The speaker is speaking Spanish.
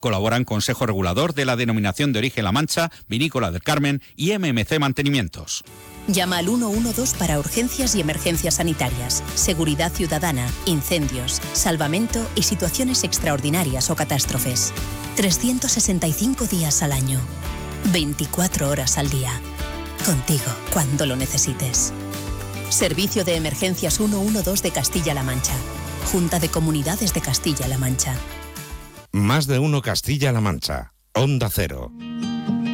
Colaboran Consejo Regulador de la Denominación de Origen La Mancha, Vinícola del Carmen y MMC Mantenimientos. Llama al 112 para urgencias y emergencias sanitarias, seguridad ciudadana, incendios, salvamento y situaciones extraordinarias o catástrofes. 365 días al año, 24 horas al día. Contigo cuando lo necesites. Servicio de Emergencias 112 de Castilla-La Mancha. Junta de Comunidades de Castilla-La Mancha. Más de uno Castilla-La Mancha. Onda Cero.